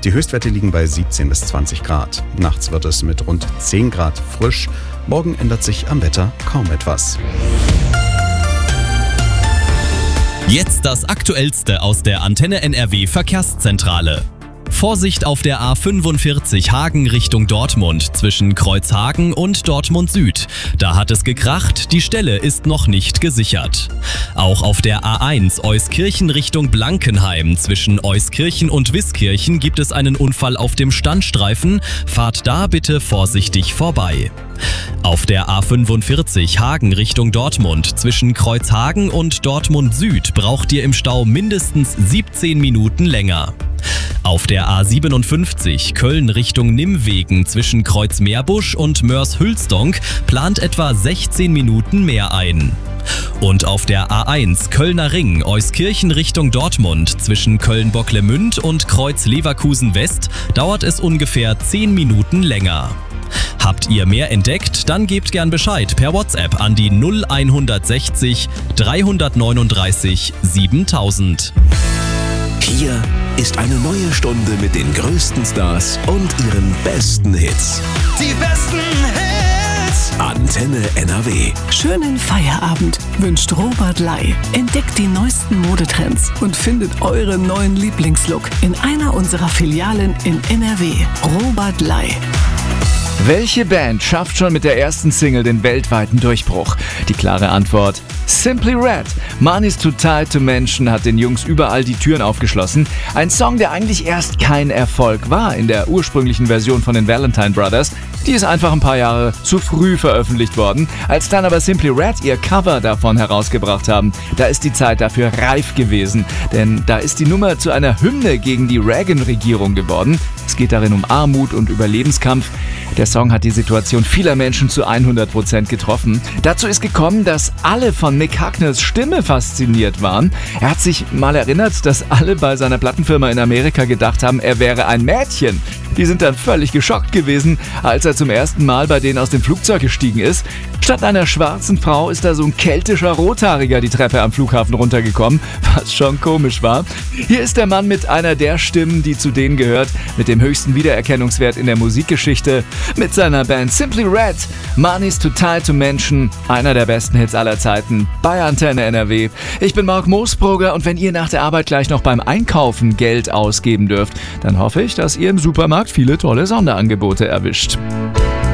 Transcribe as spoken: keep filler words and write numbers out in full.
Die Höchstwerte liegen bei siebzehn bis zwanzig Grad. Nachts wird es mit rund zehn Grad frisch. Morgen ändert sich am Wetter kaum etwas. Jetzt das Aktuellste aus der Antenne N R W Verkehrszentrale. Vorsicht auf der A fünfundvierzig Hagen Richtung Dortmund zwischen Kreuzhagen und Dortmund Süd. Da hat es gekracht, die Stelle ist noch nicht gesichert. Auch auf der A eins Euskirchen Richtung Blankenheim zwischen Euskirchen und Wiskirchen gibt es einen Unfall auf dem Standstreifen. Fahrt da bitte vorsichtig vorbei. Auf der A fünfundvierzig Hagen Richtung Dortmund zwischen Kreuzhagen und Dortmund Süd braucht ihr im Stau mindestens siebzehn Minuten länger. Auf der A siebenundfünfzig Köln Richtung Nimwegen zwischen Kreuzmeerbusch und Moers-Hülsdonk plant etwa sechzehn Minuten mehr ein. Und auf der A eins Kölner Ring Euskirchen Richtung Dortmund zwischen Köln-Bocklemünd und Kreuz-Leverkusen West dauert es ungefähr zehn Minuten länger. Habt ihr mehr entdeckt? Dann gebt gern Bescheid per WhatsApp an die null hundertsechzig dreihundertneununddreißig siebentausend. Hier ist eine neue Stunde mit den größten Stars und ihren besten Hits. Die besten Hits! Antenne N R W. Schönen Feierabend wünscht Robert Ley. Entdeckt die neuesten Modetrends und findet euren neuen Lieblingslook in einer unserer Filialen in N R W. Robert Ley. Welche Band schafft schon mit der ersten Single den weltweiten Durchbruch? Die klare Antwort: Simply Red. Money's Too Tight to Mention hat den Jungs überall die Türen aufgeschlossen. Ein Song, der eigentlich erst kein Erfolg war in der ursprünglichen Version von den Valentine Brothers. Die ist einfach ein paar Jahre zu früh veröffentlicht worden. Als dann aber Simply Red ihr Cover davon herausgebracht haben, da ist die Zeit dafür reif gewesen. Denn da ist die Nummer zu einer Hymne gegen die Reagan-Regierung geworden. Es geht darin um Armut und Überlebenskampf. Der Song hat die Situation vieler Menschen zu hundert Prozent getroffen. Dazu ist gekommen, dass alle von Mick Huckners Stimme fasziniert waren. Er hat sich mal erinnert, dass alle bei seiner Plattenfirma in Amerika gedacht haben, er wäre ein Mädchen. Die sind dann völlig geschockt gewesen, als er zum ersten Mal bei denen aus dem Flugzeug gestiegen ist. Statt einer schwarzen Frau ist da so ein keltischer Rothaariger die Treppe am Flughafen runtergekommen, was schon komisch war. Hier ist der Mann mit einer der Stimmen, die zu denen gehört, mit dem höchsten Wiedererkennungswert in der Musikgeschichte, mit seiner Band Simply Red. Money's Too Tight to Mention, einer der besten Hits aller Zeiten bei Antenne N R W. Ich bin Marc Moosbrugger und wenn ihr nach der Arbeit gleich noch beim Einkaufen Geld ausgeben dürft, dann hoffe ich, dass ihr im Supermarkt viele tolle Sonderangebote erwischt.